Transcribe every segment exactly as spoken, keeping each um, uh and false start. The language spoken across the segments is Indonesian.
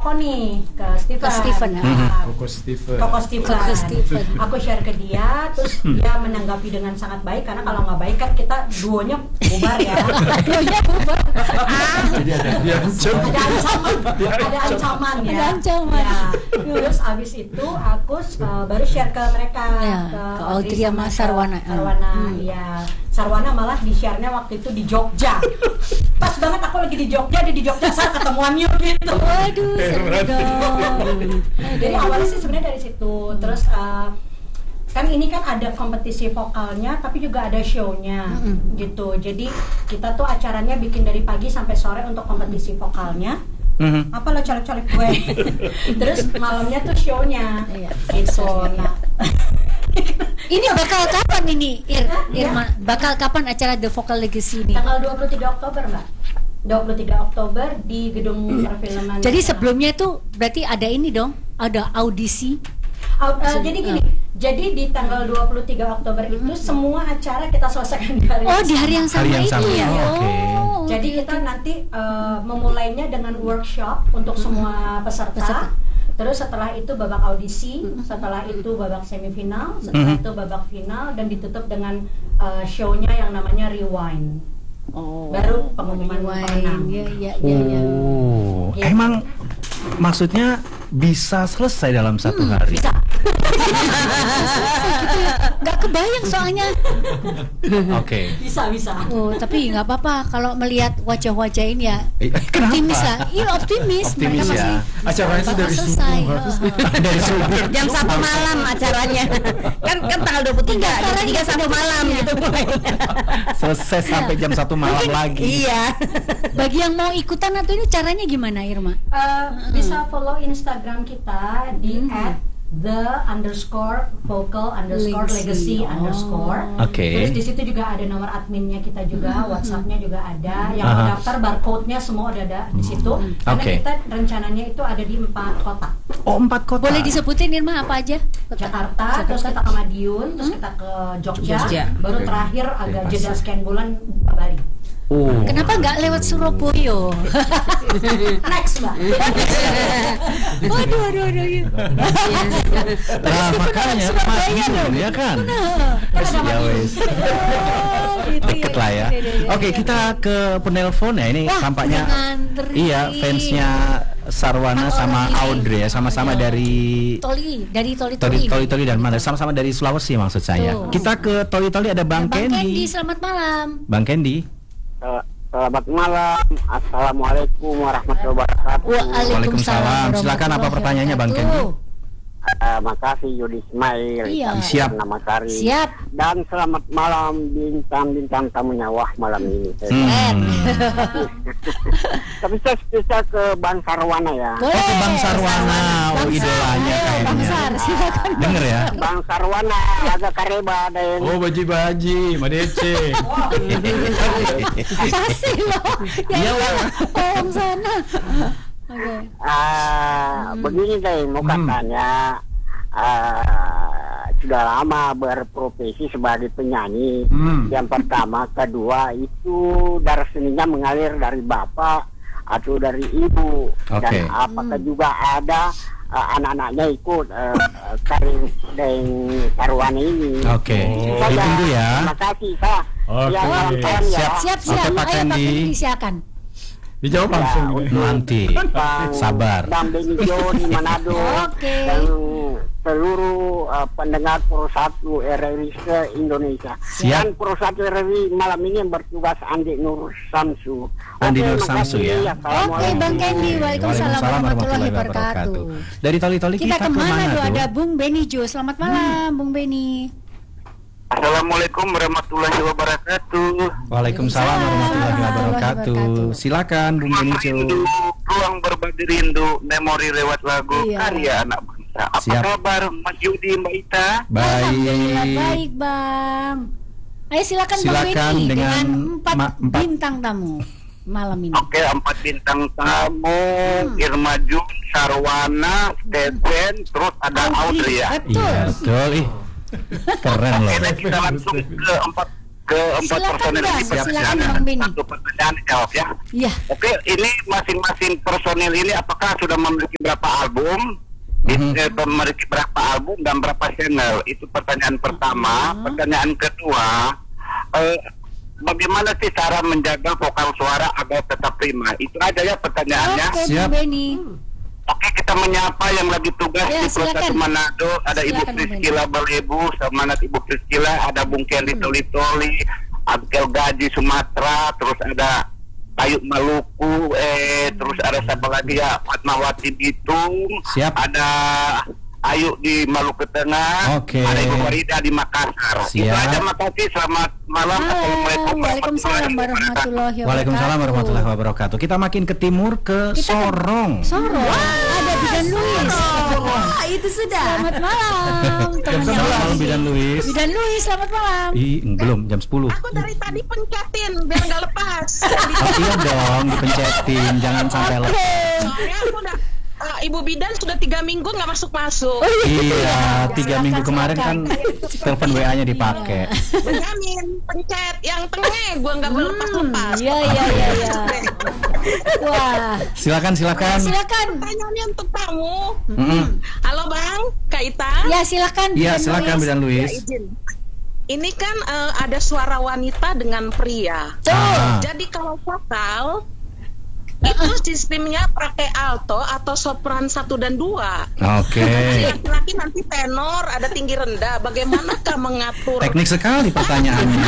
toko nih ke Steven. Ke Steven. Nah, Koko Steven. Koko Steven. Koko Steven. Aku share ke dia, terus dia menanggapi dengan sangat baik karena kalau nggak baik kan kita duonya bubar ya. Duonya bubar. Ah. Jadi ada diancam. Ada ancaman, ada ancaman ya. Ada ancaman. Ya. Terus abis itu aku uh, baru share ke mereka Ya, ke, ke Audrey sama ke Sarwana. Sarwana, Hmm. ya. Sarwana malah di share-nya waktu itu di Jogja. Pas banget aku lagi di Jogja, dia di Jogja, saya ketemuan yuk gitu. Waduh, seru dong. Jadi awalnya sih sebenarnya dari situ. Terus uh, kan ini kan ada kompetisi vokalnya, tapi juga ada show-nya, Mm-mm. gitu. Jadi kita tuh acaranya bikin dari pagi sampai sore untuk kompetisi vokalnya. Mhm. Apa lo colek-colek gue? Terus malamnya tuh show-nya, Iya. gitu. Nah, Ini bakal kapan ini, Ir, Ya. Irma? Bakal kapan acara The Vocal Legacy ini? tanggal dua puluh tiga Oktober mbak. dua puluh tiga Oktober di gedung perfilman. Jadi sebelumnya itu berarti ada ini dong, ada audisi. Au- uh, jadi gini, jadi di tanggal dua puluh tiga Oktober itu semua acara kita selesaikan dari Oh, di hari yang sama Hari yang itu sama, ya. oke. Oh, Jadi oke, kita oke. nanti uh, memulainya dengan workshop untuk semua peserta. Peserta. Terus setelah itu babak audisi, setelah itu babak semifinal, setelah Mhm. itu babak final dan ditutup dengan uh, show-nya yang namanya Rewind. Oh. Baru pengumuman pemenang. Ya, ya, ya, ya. Oh, Gitu. emang maksudnya bisa selesai dalam satu hari? Bisa. Nggak kebayang soalnya. Oke. Bisa, bisa. Oh, tapi nggak apa-apa kalau melihat wajah-wajah ini ya. Eh, Kenapa? Optimis lah. Iya, optimis. Optimis Mereka ya. masih Acaranya itu bakal dari selesai. subuh harus Heeh. Dari subuh. Jam satu malam acaranya. kan kan tanggal dua puluh tiga, jam tiga satu malam gitu mulainya. Selesai sampai jam satu malam lagi. Iya. Bagi yang mau ikutan atau ini caranya gimana, Irma? Uh, bisa follow Instagram kita di Mhm. at the underscore vocal underscore legacy, Legacy. Oh. underscore. Oke. Terus di situ juga ada nomor adminnya kita juga, WhatsAppnya juga ada. Yang mau Aha. daftar barcode-nya semua udah ada di situ. Karena Oke. kita rencananya itu ada di empat kota. Oh, empat kota. Boleh disebutin Irma apa aja? Jakarta, terus kita ke Madiun, terus kita ke Jogja, Jogja. baru Oke. terakhir agak Oke, jeda pas. sekian bulan Bali. Oh. Kenapa nggak lewat Surabaya? Next mbak. Waduh, waduh, waduh. Nah, makanya Madiun ya kan. Wes, ya wes. Oh, gitu Deket lah ya. Iya, iya, iya, Oke, iya. kita ke penelpon ya. Ini Wah, tampaknya ngantri. iya fansnya Sarwana sama Orang ini. Audrey ya, sama-sama Iya. dari Toli, dari Toli Toli Toli. Toli Toli dan mana? Sama-sama dari Sulawesi maksud saya. Tuh. Kita ke Toli Toli ada Bang, Bang Kendi, Kendi. selamat malam. Bang Kendi. Sel- Selamat malam. Assalamualaikum warahmatullahi wabarakatuh. Waalaikumsalam. Silakan, apa pertanyaannya, Bang Kendi? Eh, makasih Yudi Ismail. Iya. Siap. Nama Sari. Siap. Dan selamat malam bintang-bintang tamunya. Wah, malam ini. Hmm. Tapi saya spesial ke Bang Sarwana ya. Boleh. Oh, ke Bang Sarwana. Oh, Bang Sar. idolanya Ayo, Bang kayaknya. Sar, silakan. Denger ya. Bang Sarwana agak kareba dan Oh, baji-baji, Madece. Pasti loh. Ya Iya, iya. Bang. Tolong sana. Oke. ah, begini deh mau Hmm. katanya ah, sudah lama berprofesi sebagai penyanyi. Hmm. Yang pertama, kedua itu darah seninya mengalir dari bapak atau dari ibu. Oke. Dan apakah juga ada uh, anak-anaknya ikut uh, karir dan Sarwana ini. Oke. Itu Oh. saja. Ditunggu ya. Terima kasih, Pak. Oke. Ya, salam salam ya. Siap. Siap, siap. Oke, Pak Ayo Pak Kendi. Kendi, silakan. Dijawab langsung. Ya, ini. Nanti. Bang, Sabar. Bang Benijo di Manado. Oke. Dan seluruh uh, pendengar Pro satu R R I se-Indonesia. Siap. Dan Pro satu R R I malam ini yang bertugas Andi Nur Samsu. Andi Oke, Nur makasih. Samsu ya. Oke, Bang Kendi. Waalaikumsalam warahmatullahi wabarakatuh. Dari Toli-Toli Kita kita, kemana kemana tuh? tuh? Ada Bung Beni Jo. Selamat malam, Bung Beni. Assalamualaikum warahmatullahi wabarakatuh. Waalaikumsalam warahmatullahi wabarakatuh. wabarakatuh. Silakan Bung Beni Jo. ruang berbagi rindu, memori lewat lagu Iya. karya anak bangsa. Apa Siap. kabar Mas Yudi, Mbak Ita? Alhamdulillah Baik. baik, Bang. Ayo silakan, Bang Silakan Beni dengan dengan empat, ma- empat- bintang tamu malam ini. Oke, empat bintang tamu, Irma Jun, Sarwana, Stephen, terus ada Audrey ya. Betul. Iya, betul. Ih, keren loh. Oke, kita langsung ke empat keempat Silakan, personil Bang. ini Silakan, pertanyaan Bang Benny. satu pertanyaan dijawab ya. Iya. Oke, ini masing-masing personil ini apakah sudah memiliki berapa album? Mhm. Eh, memiliki berapa album dan berapa channel? Itu pertanyaan pertama. Pertanyaan kedua, eh, bagaimana sih cara menjaga vokal suara agar tetap prima? Itu aja ya pertanyaannya. Oke, Siap. Bang Benny. Oke, kita menyapa yang lagi tugas Ya, di Pulau silakan. Satu Manado. Ada Ibu Silakan, Bang Priscila Balebu, semangat Ibu Priscila. Ada Bung Kendi Toli-Toli, Abkel Gaji Sumatera, terus ada Ayu Maluku, eh terus ada siapa lagi ya, Fatmawati Bitung. Siap. Ada Ayu di Maluku Tengah. Oke. Ada Ibu Farida di Makassar. Itu Siap. aja, makasih. Selamat malam. Assalamualaikum Waalaikumsalam warahmatullahi wabarakatuh. Waalaikumsalam warahmatullahi wabarakatuh. Kita makin ke timur ke Kita ke- Sorong. Sorong. Ada Bidan Luis. Wah, itu sudah. Selamat malam. Temannya Selamat malam Luis. Bidan Luis. Bidan Luis, selamat malam. Ih, belum jam sepuluh. Aku dari tadi pencetin biar nggak lepas. Oh iya dong, dipencetin, jangan sampai lepas. Soalnya aku udah uh, Ibu Bidan sudah tiga minggu nggak masuk masuk. Iya, tiga Silakan, minggu kemarin kan silakan. telepon W A-nya dipakai. Benyamin pencet yang tengah, gue nggak boleh lepas lepas. Iya, iya, iya, iya. Wah, Silakan, silakan. silakan. Pertanyaannya untuk tamu. Mm-mm. Halo Bang, Kak Ita. Ya, silakan. Iya, Bidan silakan Luis. Bidan Ya, Luis. izin. Ini kan uh, ada suara wanita dengan pria. Ah. Jadi kalau vokal itu sistemnya pakai alto atau sopran satu dan dua. Oke. Laki-laki nanti tenor, ada tinggi rendah. Bagaimanakah mengatur? Teknik sekali pertanyaannya.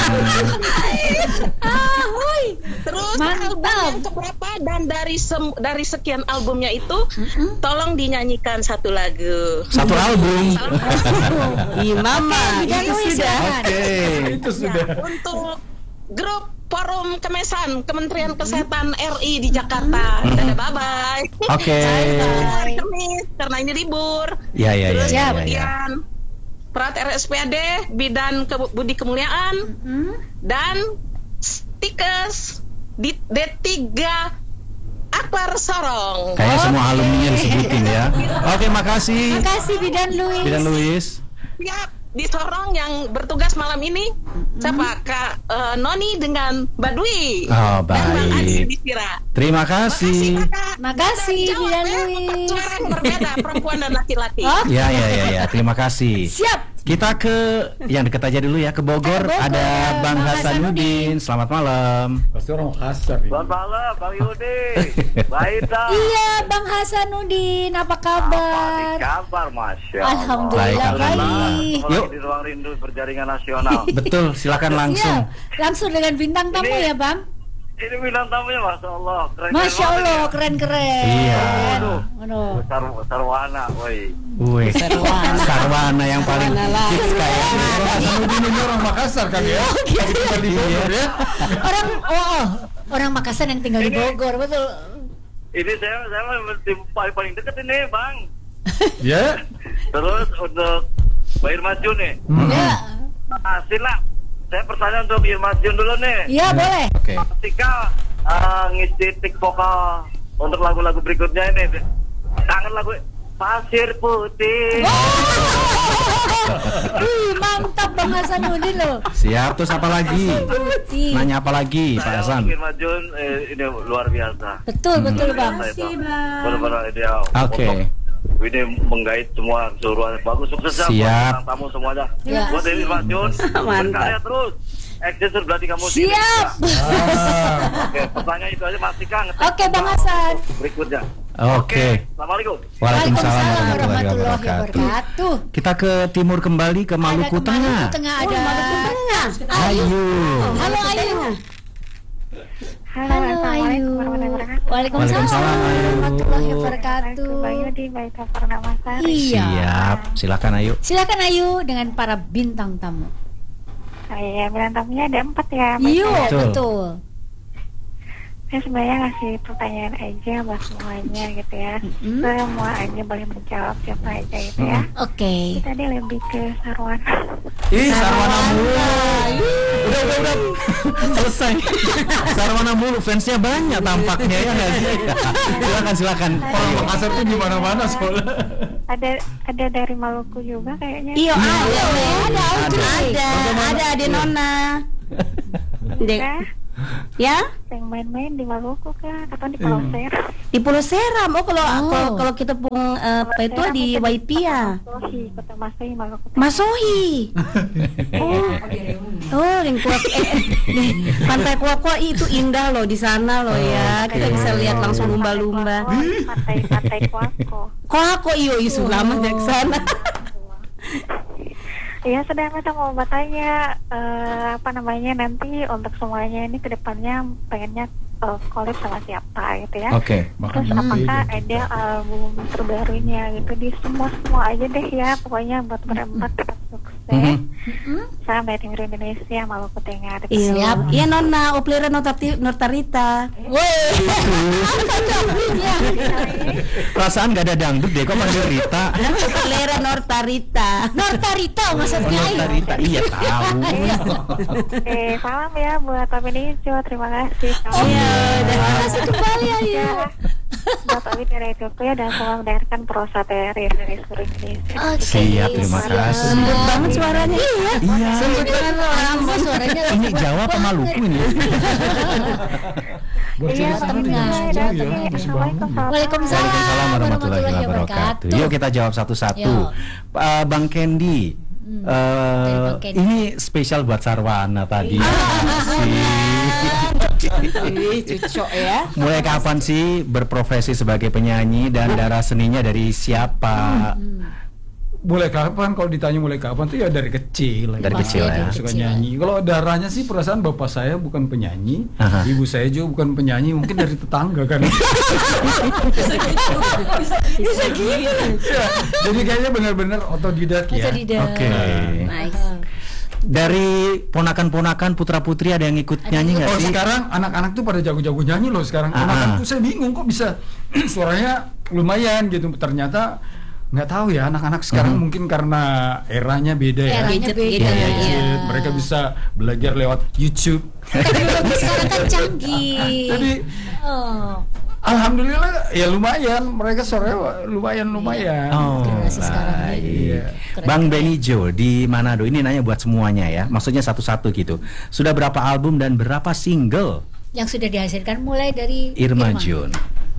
Ah, hui. Terus Mantap. album yang keberapa dan dari sem- dari sekian albumnya itu, tolong dinyanyikan satu lagu. Satu album. Ih, Mama, Bidan itu Luis, sudah. silakan. Oke. Itu sudah. Ya, untuk grup Forum Kemesan Kementerian Kesehatan R I di Jakarta. Dadah, bye bye. Oke. Hari Kamis karena ini libur. Ya, ya, ya, Terus ya, ya, ya. kemudian Perat R S P A D Bidan Ke- Budi Kemuliaan dan Stikers di D tiga Akbar Sorong. Kayaknya semua alumninya disebutin ya. Oke, makasih. Makasih Bidan Luis. Bidan Luis. Siap, di Sorong yang bertugas malam ini siapa? Kak eh, Noni dengan Mbak Dwi Oh, dan Bang Adi baik. Distira. Terima Makasih kasih. Kakak. Makasih, Jawab Bidan ya, Luis. tempat suara yang berbeda perempuan dan laki-laki. Oh, Ya, ya, ya, ya. Terima kasih. siap. Kita ke yang dekat aja dulu ya, ke Bogor. Ke Bogor, Ada Bang Bang Hasanuddin. Selamat malam. Pasti orang Makassar ini. Selamat malam, Bang Yudi. Baik dah. Iya, Bang Hasanuddin, apa Apa kabar? nih kabar, Masya Allah. Alhamdulillah Baik, baik. Kembali Yuk. di ruang rindu berjaringan nasional. Betul, silakan langsung. Iya, langsung dengan bintang tamu Ini- ya, Bang. Ini bintang tamunya, Masya Allah. Keren Masya Allah, keren-keren. Iya. Aduh. Aduh. Besar, besar warna, woi. Wih, Sarwana yang paling hits kayaknya. Hasanuddin ini orang Makassar kan ya? Lagi tinggal di Bogor ya. Orang oh, oh, orang Makassar yang tinggal di Bogor, betul. Ini saya, saya mesti paling paling deket ini, Bang. Ya. Terus untuk Mbak Irma Jun nih. Ya. Nah, sila. Saya pertanyaan untuk Irma Jun dulu nih. Iya, boleh. Oke. Ketika uh, ngisi tik vokal untuk lagu-lagu berikutnya ini, kangen lagu Pasir Putih. Wih, mantap Bang Hasanuddin loh. Siap, terus apa lagi? Putih. Nanya apa lagi, Pak Saya Hasan? untuk Irma Jun eh, ini luar biasa. Betul, betul Bang. Biasa itu. Benar-benar dia Oke. untuk ini menggait semua keseluruhan. Bagus, sukses ya buat Siap. bintang tamu semuanya. Ya. Buat Irma Jun, Mantap. berkarya terus. Eksis berarti kamu sini. Siap. Ah. Oke, pertanyaan itu aja masih Kang. Oke, Bang Hasan. Berikutnya. Oke. Assalamualaikum. Waalaikumsalam warahmatullahi warahmatullahi wabarakatuh. wabarakatuh. Kita ke timur kembali ke Maluku Ada ke Tengah. Maluku Tengah ada. Ayu. Halo Ayu. Halo, Halo Ayu. Waalaikumsalam Waalaikumsalam, Ayu. warahmatullahi wabarakatuh. Bang Yudi, baik kabar nama saya. Iya. Siap, silakan Ayu. Silakan Ayu dengan para bintang tamu. Saya bilang tamunya ada empat ya. Baik, Iya, saya- Betul. betul. Saya sebenarnya ngasih pertanyaan aja buat semuanya gitu ya. Mm-mm. Semua aja boleh menjawab siapa aja gitu ya. Oke. Tadi lebih ke Sarwana. Ih, Sarwana mulu. Udah, udah, udah. Selesai. Sarwana mulu, fansnya banyak tampaknya ya nggak sih? Silakan, silakan. Orang Makassar tuh di mana-mana soalnya. Ada ada dari Maluku juga kayaknya. Iya, ada, Ada, ada, ada, ada, ada Ade Nona. Dek. Kak, Ya? yang main-main di Maluku kan, atau di Pulau Seram? Di Pulau Seram. Oh, kalau Oh. kalau kalau kita pun eh, apa itu Seram di itu Waipia. Masohi, Kota Masohi, Maluku. Masohi. Oh, oh, yang kuak, eh, eh, di Pantai Kuakua itu indah loh di sana loh ya. Kita bisa lihat langsung lumba-lumba. Pantai Pantai Kuako. Kuako iyo isu lama dari sana. Iya, sedang kita mau bertanya eh, apa namanya nanti untuk semuanya ini kedepannya pengennya uh, collab sama siapa gitu ya. Oke. Terus apakah ada album terbarunya gitu di semua semua aja deh ya, pokoknya buat berempat tetap sukses. Salam dari timur Indonesia, Maluku Tengah. Iya, iya Nona, Oplera Notati Nortarita. Perasaan gak ada dangdut deh, kok manggil Rita? Oplera Nortarita. Nortarita maksudnya. Nortarita, iya tahu. Eh, salam ya buat Tapi Nijo, terima kasih. Iya, Terima kasih kembali ya. Buat Abi dari Ethiopia dan selamat mendengarkan Prosa Teri dari seluruh Indonesia. Oke. Siap, terima kasih. Sembut banget suaranya. Iya. Iya. Sembut banget loh. Apa suaranya? Ini Jawa apa Maluku ini? Iya, Tengah, Jawa Tengah. Assalamualaikum. Waalaikumsalam Waalaikumsalam warahmatullahi wabarakatuh. Yuk kita jawab satu-satu. Yuk. Uh, Bang Candy, Hmm, uh, dari Bang Candy. ini spesial buat Sarwana tadi. Ih, cucok ya. Mulai kapan sih berprofesi sebagai penyanyi dan darah seninya dari siapa? Mulai kapan? Kalau ditanya mulai kapan tuh ya dari kecil. Dari Wah, kecil ya. suka kecil. nyanyi. Kalau darahnya sih perasaan bapak saya bukan penyanyi, Aha. ibu saya juga bukan penyanyi, mungkin dari tetangga kan. Bisa gitu. Ya, jadi kayaknya benar-benar otodidak ya. Otodidak. Oke. Nice. Dari ponakan-ponakan putra-putri ada yang ikut nyanyi nggak Oh, sih? sekarang anak-anak tuh pada jago-jago nyanyi loh sekarang. Ah, Anak-anak ah. tuh saya bingung kok bisa suaranya lumayan gitu. Ternyata nggak tahu ya anak-anak sekarang Mhm. mungkin karena eranya beda ya. Eranya Gadget, beda. gadget, ya. Gadget, mereka bisa belajar lewat YouTube. Teknologi sekarang kan canggih. Jadi Oh, alhamdulillah ya lumayan, mereka suaranya lumayan lumayan. Oh, generasi sekarang ini. baik. Iya. Keren. Bang Benijo di Manado, ini nanya buat semuanya ya, maksudnya satu-satu gitu. Sudah berapa album dan berapa single yang sudah dihasilkan mulai dari Irma Jun?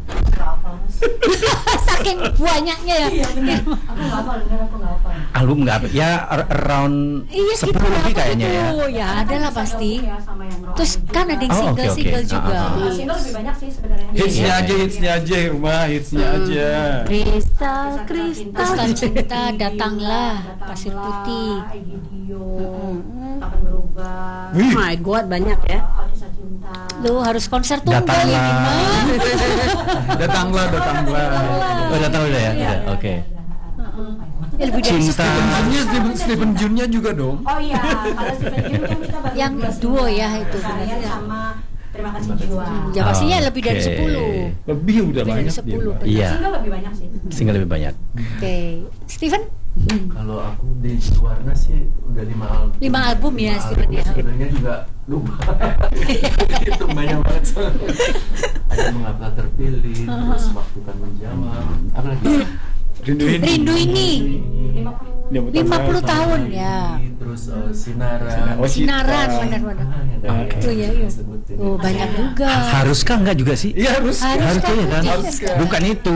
Saking banyaknya ya. Irma. Aku nggak hafal, bener aku nggak hafal. Album nggak? Ya ar- around Iya gitu sepuluh lebih kayaknya ya. Oh ya, ada lah pasti. Ya, sama yang rohani Terus kan ada yang Oh, oke, single single oke. juga. Ah, ah, Uh, single lebih banyak sih sebenarnya. Hitsnya aja, hitsnya aja, rumah hitsnya aja. Kristal, Kristal kristal. Kristal Cinta, Datanglah, Datanglah, Pasir Putih. Egidio, Takkan Berubah, Wih, My God, banyak ya. Alkisah Cinta. Lu harus konser tunggal Datanglah. ya gimana? datanglah, datanglah. Oh, datang udah ya? Udah, oke. Ya, lebih dari Cinta. Junnya Stephen, Stephen Junnya juga dong. Oh iya, kalau Stephen Jun kan kita baru Yang dua duo single. ya itu, Kalian benar. sama Terima Kasih Jiwa. Ya pastinya lebih dari Oke. sepuluh. Lebih udah Lebih dari banyak dia. sepuluh. Mbak. Iya, Single lebih banyak sih. single lebih banyak. Oke, Steven? Kalau aku di Warna sih udah lima album. Lima album ya, Lima Steven, album. ya. Sebenarnya juga lupa. Itu banyak banget. Ada Mengapa Terpilih, terus Waktu Kan Menjawab. Apa lagi? Rindu ini. Rindu ini lima puluh tahun ya. Terus uh, Sinaran. Oh, Sinaran, Cinta. benar-benar. Ah, yang dari Oke. yang Oh, iya, iya. disebutin. Oh, banyak juga. Haruskah enggak juga sih? Iya harus. Harus. Haruskah ya kan? Haruskah. Bukan itu.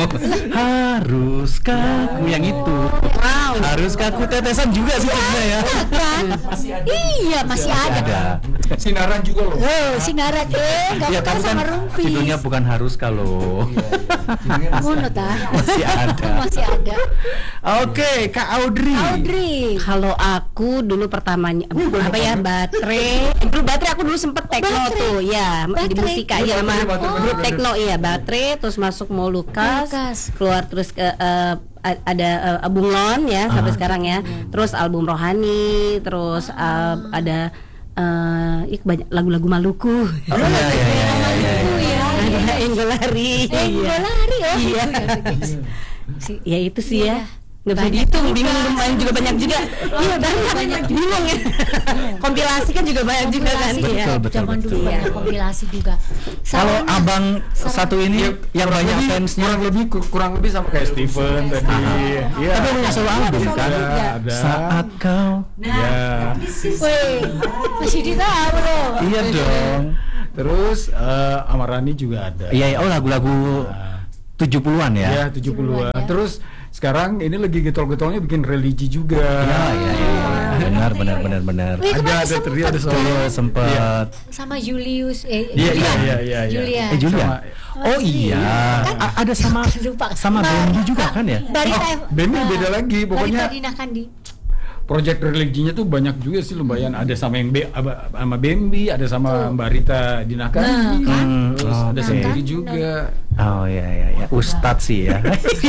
Haruskah aku yang itu? Wow. Haruskah aku tetesan juga sih sebenarnya ya? Kan? Iya, masih ada. Ada. Sinaran juga loh. Oh, Sinaran eh enggak Ya bukan tapi kan sama Rumpis. judulnya bukan harus kalau Iya, iya. Judulnya masih Ngono ada. ta? masih ada. Masih ada. Oke, Kak Audrey. Audrey. Kalau aku dulu pertamanya apa ya baterai, dulu baterai aku dulu sempet tekno Baterai? tuh ya di Baterai? musika ya sama Baterai, baterai, baterai, baterai. tekno iya baterai terus masuk Molukas Molukas. keluar terus ke eh, a- ada uh, Bunglon ya sampai Ah. sekarang ya terus album Rohani terus eh, ada eh ya, banyak lagu-lagu Maluku Oh iya iya iya iya. iya. ada Enggolari Eh, iya lari oh. Iya. Iya, guys. Si- ya itu sih ya Nggak bisa dihitung, bingung lumayan juga banyak juga. Iya banyak, bingung ya. Kompilasi kan juga banyak juga kan. Kompilasi Iya. juga, zaman dulu banyak kompilasi juga. Kalau Sarana- abang sarana- satu ini yang banyak Lebih- fansnya, kurang lebih kurang lebih sama kayak Steven tadi. Iya. tapi punya solo album kan? Ada, ada. Saat kau, Ya. Wih, masih ditahu loh. iya dong. Terus eh, Amarani juga ada. Iya, iya. Oh lagu-lagu tujuh puluhan ya? Ya, tujuh puluhan. ya. Terus sekarang ini lagi getol-getolnya bikin religi juga. Iya, iya, iya. Benar, benar, benar, benar. Wih, Ada kemarin ada teri ada sempet solo kan? Sempet. Sama Julius eh Iya, iya, Julian. iya, iya, iya. Julian. Eh Julia. Sama- Oh iya. A- ada sama Lupa. sama Bendy juga kan ya? Barita Oh, Bendy beda lagi, pokoknya- Barita Dina Kandi. Project religinya tuh banyak juga sih lumayan. Ada sama yang Be, aba- sama Bambi, ada sama Mbak Rita Dinakandi, Hmm, terus oh, ada oke. sendiri juga. Oh iya iya iya. Ustadz sih ya.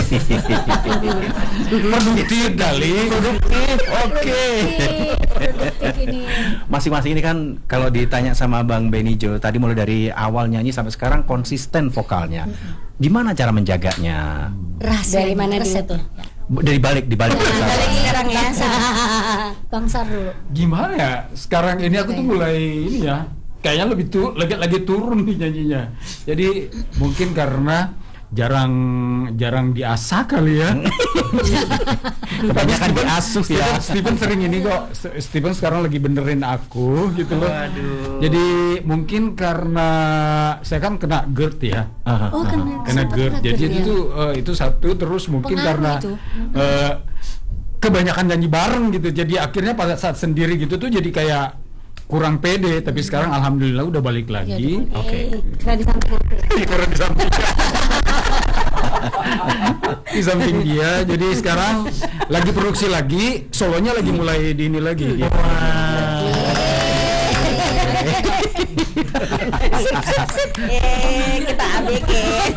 Produktif kali. Produktif. Oke. Produktif ini. Masing-masing ini kan kalau ditanya sama Bang Benijo tadi mulai dari awal nyanyi sampai sekarang konsisten vokalnya. Gimana cara menjaganya? Rahasia Dari mana dulu resepnya. tuh? Dari balik di balik. Balik sekarang ya. Bang Sar dulu. Gimana ya? Sekarang ini aku tuh mulai ini ya. Kayaknya lebih tuh lagi lagi turun nih nyanyinya. Jadi mungkin karena jarang jarang diasah kali ya. Kebanyakan diasuh ya. Steven, Steven sering ini kok. S- Steven sekarang lagi benerin aku gitu loh. Jadi mungkin karena saya kan kena GERD ya. Aha, Oh, aha. kena Kena sempat GERD. kena Jadi GERD itu ya. tuh eh, itu satu terus mungkin Pengaruh karena itu. eh, kebanyakan nyanyi bareng gitu. Jadi akhirnya pada saat sendiri gitu tuh jadi kayak kurang pede. Tapi sekarang alhamdulillah udah balik lagi. Oke. Karena di samping Karena di samping di samping dia, jadi sekarang lagi produksi lagi, solonya lagi mulai di ini lagi. Gitu. eh kita A B G.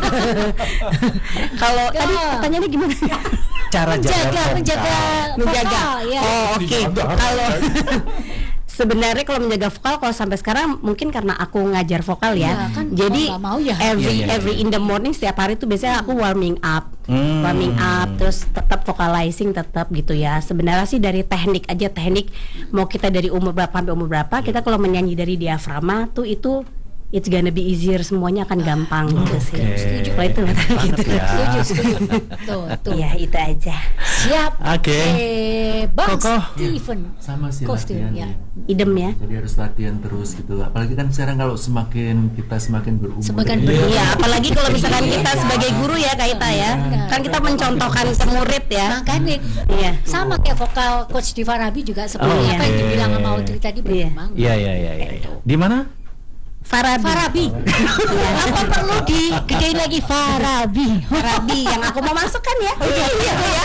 Kalau tadi pertanyaannya gimana? Cara jaga Menjaga, vokal. menjaga, Menjaga. vokal, ya. Oh oke. Dijaga. Kalau sebenarnya kalau menjaga vokal kalau sampai sekarang mungkin karena aku ngajar vokal ya. Iya, kan Jadi mau nggak mau ya. every Iya, iya, every iya. in the morning setiap hari tuh biasanya aku warming up. Hmm. Warming up terus tetap vocalizing tetap gitu ya. Sebenarnya sih dari teknik aja teknik mau kita dari umur berapa sampai umur berapa kita kalau menyanyi dari diafragma tuh itu it's gonna be easier, semuanya akan gampang gitu sih. Setuju. Kalau itu gitu. Ya. Setuju, setuju. Tuh, tuh. Ya itu aja. Siap. Oke. Eh, Bang Koko. Steven. Sama sih Kostum, latihan ya. ya. Idem ya. Jadi harus latihan terus gitu. Apalagi kan sekarang kalau semakin kita semakin berumur. Semakin ya. berumur. Iya, apalagi kalau misalkan kita sebagai guru ya Kaita ya, kan kita mencontohkan ke murid ya. Makanya Iya. sama kayak vokal coach Diva Rabi juga seperti Oh, apa yang oke. dibilang sama Audrey tadi Iya. berkembang. Iya iya iya iya. Di mana? Farabi. Farabi. Apa perlu digedein lagi Farabi? Farabi yang aku mau masukkan ya. Iya, iya, iya.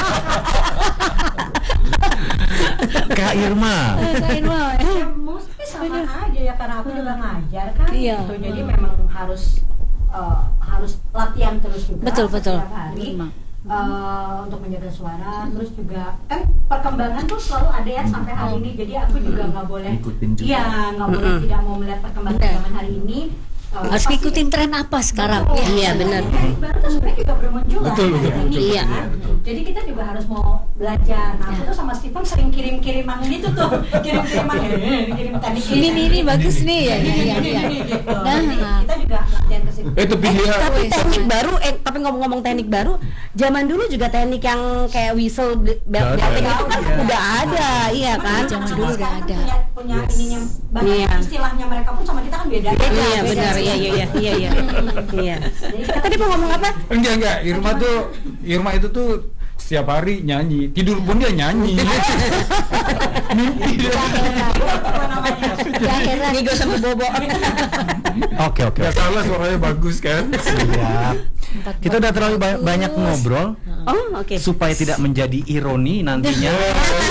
Kak Irma. Kain mau. Ya, mostly sama aja ya karena aku juga ngajar kan Iya. gitu. Jadi memang harus eh, harus latihan terus juga Betul, betul. setiap hari Memang. eh, untuk menjaga suara. Terus juga kan perkembangan tuh selalu ada ya sampai hari ini. Jadi aku juga nggak boleh Ikutin juga. iya nggak boleh Mm-mm. tidak mau melihat perkembangan Benar. zaman hari ini. Eh, Harus pasti- ngikutin tren apa sekarang? Betul. Iya, benar. Teknik baru tuh sebenarnya juga bermunculan Betul, betul, hari ini, betul, kan? betul. Jadi kita juga harus mau belajar. Nah, aku Ya. tuh sama Steven sering kirim-kiriman gitu tuh, kirim-kiriman kirim teknik Ini nih ini bagus nih ya. Ini, ya, ini, ya, ini, ya. ini, gitu. Nah. Jadi kita juga latihan ke situ. Eh tapi dia Tapi Wih, teknik sama. baru, eh tapi ngomong-ngomong teknik baru, zaman dulu juga teknik yang kayak whistle bel Udah ada. belting itu kan udah ada, iya kan? Zaman Cuma dulu udah sekarang ada. Punya, punya ininya, bahkan Iya. istilahnya mereka pun sama kita kan beda. Iya benar, iya iya iya iya iya. Iya. Eh, tadi mau ngomong apa? enggak enggak Irma tuh Irma itu tuh setiap hari nyanyi, tidur pun dia nyanyi. Mimpi dia. Ya, heran. Nigo sama Bobo. Oke oke. Gak salah suaranya bagus kan. Siap. Kita udah terlalu ba- banyak ngobrol Oh, oke. supaya tidak menjadi ironi nantinya.